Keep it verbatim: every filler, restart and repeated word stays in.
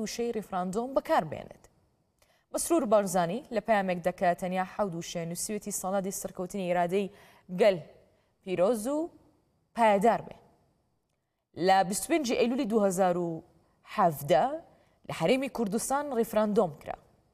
وشەی ڕیفراندۆم بەکاربێنێت. مەسرور بارزانی لە پامێک دەکات تەنیا حەود و شێ نووسویەتی سەڵاتی سەرکەوتنی ئیرادەی گەل پیرۆز و پایدار بێ. لە بیست و پێنجی ئەیلولی دوو هەزار و حەڤدە لە هەرێمی کوردستان ڕیفراندۆم کرا.